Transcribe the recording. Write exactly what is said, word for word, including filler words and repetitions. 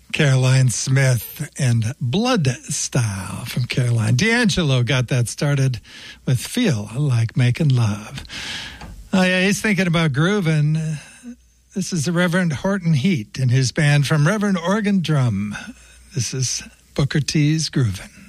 Caroline Smith and Blood Style from Caroline. D'Angelo got that started with Feel Like Making Love. Oh, yeah, he's thinking about grooving. This is the Reverend Horton Heat and his band from Reverend Organ Drum. This is Booker T's Groovin'.